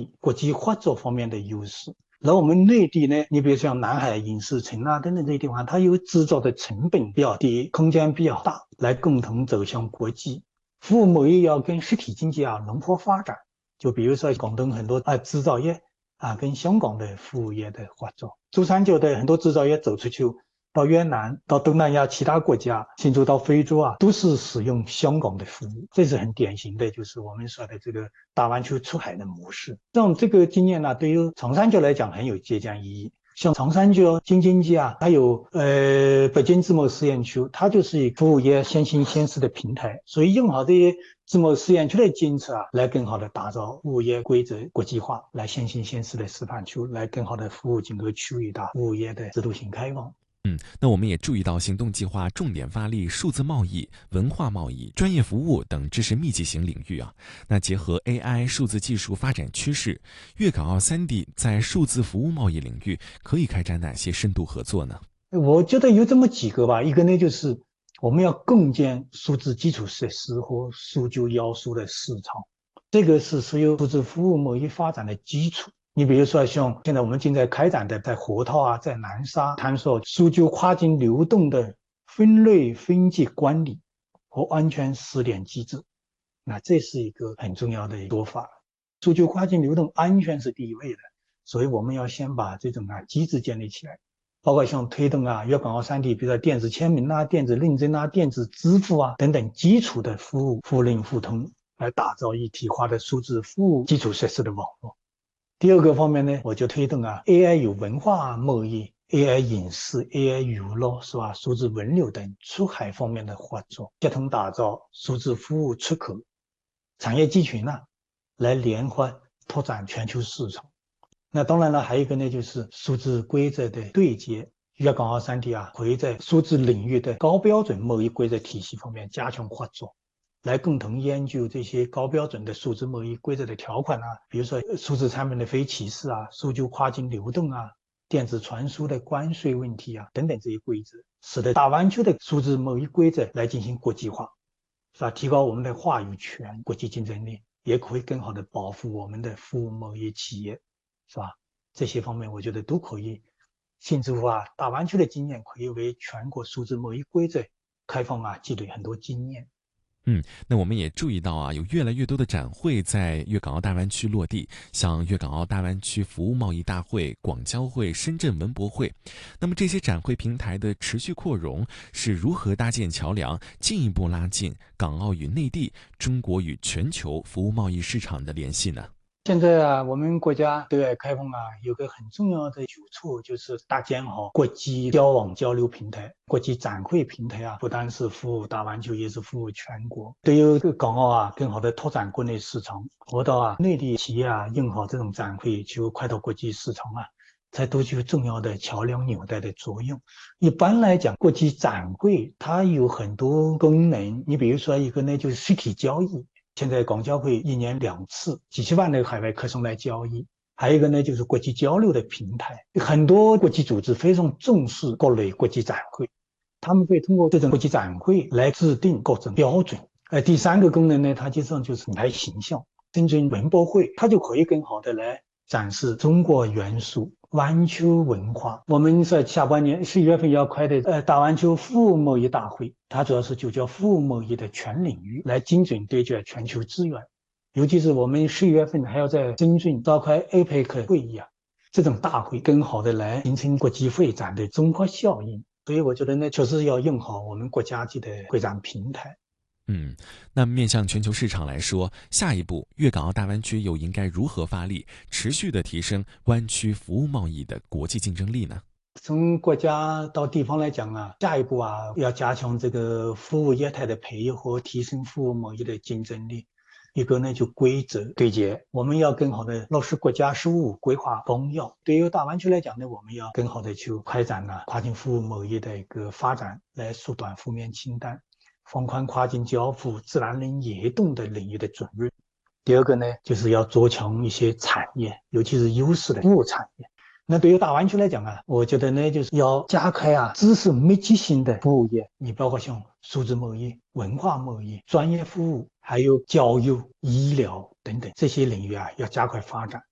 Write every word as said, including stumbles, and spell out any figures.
易、国际合作方面的优势。而我们内地呢，你比如像南海、影视城啊等等这些地方，它有制造的成本比较低，空间比较大，来共同走向国际。服务贸易要跟实体经济啊融合发展，就比如说广东很多啊制造业啊跟香港的服务业的合作，珠三角的很多制造业走出去，到越南、到东南亚其他国家，甚至到非洲啊，都是使用香港的服务，这是很典型的，就是我们说的这个大湾区出海的模式。像这个经验呢，对于长三角来讲很有借鉴意义。像长三角、京津冀啊，还有呃北京自贸试验区，它就是以服务业先行先试的平台，所以用好这些自贸试验区的监测啊，来更好的打造服务业规则国际化，来先行先试的示范区，来更好的服务整个区域的服务业的制度性开放。 嗯，那我们也注意到，行动计划重点发力数字贸易、文化贸易、专业服务等知识密集型领域啊。那结合 A I 数字技术发展趋势，粤港澳三地在数字服务贸易领域可以开展哪些深度合作呢？ 我觉得有这么几个吧，一个呢就是我们要共建数字基础设施和数据要素的市场，这个是所有数字服务贸易发展的基础。你比如说像现在我们正在开展的在河套啊，在南沙探索数据跨境流动的分类分级管理和安全试点机制，那这是一个很重要的做法。数据跨境流动安全是第一位的，所以我们要先把这种啊机制建立起来，包括像推动啊粤港澳三地，比如说电子签名啊、电子认证啊、电子支付啊等等基础的服务互认互通，来打造一体化的数字服务基础设施的网络。第二个方面呢，我就推动啊 A I 与文化贸易、A I 影视、A I 娱乐是吧？数字文旅等出海方面的合作，协同打造数字服务出口产业集群啊，来联合拓展全球市场。那当然了，还有一个呢，就是数字规则的对接。粤港澳三地啊，可以在数字领域的高标准贸易规则体系方面加强合作，来共同研究这些高标准的数字贸易规则的条款啊，比如说数字产品的非歧视啊、数据跨境流动啊、电子传输的关税问题啊等等这些规则，使得大湾区的数字贸易规则来进行国际化，是吧？提高我们的话语权、国际竞争力，也可以更好的保护我们的服务贸易企业，是吧？这些方面我觉得都可以。新政府啊，大湾区的经验可以为全国数字贸易规则开放啊积累很多经验。 嗯，那我们也注意到啊，有越来越多的展会在粤港澳大湾区落地，像粤港澳大湾区服务贸易大会、广交会、深圳文博会。那么这些展会平台的持续扩容，是如何搭建桥梁，进一步拉近港澳与内地、中国与全球服务贸易市场的联系呢？ 现在啊，我们国家对外开放啊，有个很重要的举措，就是搭建好国际交往交流平台、国际展会平台啊，不单是服务大湾区，也是服务全国。对于港澳啊，更好的拓展国内市场，活到啊内地企业啊用好这种展会，就快到国际市场啊，才都具有重要的桥梁纽带的作用。一般来讲，国际展会它有很多功能，你比如说一个呢，就是实体交易。现在广交会一年两次，几十万的海外客商来交易。还有一个呢，就是国际交流的平台。很多国际组织非常重视各类国际展会，他们会通过这种国际展会来制定各种标准。呃，第三个功能呢，它实际上就是品牌形象。深圳文博会，它就可以更好的来展示中国元素、湾区文化。我们在下半年十一月份要开的呃大湾区服务贸易大会，它主要是就叫服务贸易的全领域，来精准对接全球资源。尤其是我们十一月份还要在深圳召开 A P E C 会议啊，这种大会更好的来形成国际会展的综合效应。所以我觉得呢，确实要用好我们国家级的会展平台。 嗯，那面向全球市场来说，下一步粤港澳大湾区又应该如何发力，持续的提升湾区服务贸易的国际竞争力呢？ 从国家到地方来讲啊，下一步啊，要加强这个服务业态的培育和提升服务贸易的竞争力。一个呢，就规则对接，我们要更好的落实国家“十五”规划纲要。对于大湾区来讲呢，我们要更好的去开展呢跨境服务贸易的一个发展，来缩短负面清单，放宽跨境交付、自然人移动的领域的准入。第二个呢，就是要做强一些产业，尤其是优势的服务产业。那对于大湾区来讲啊，我觉得呢，就是要加开啊知识密集型的服务业，你包括像数字贸易、文化贸易、专业服务，还有教育、医疗等等这些领域啊，要加快发展。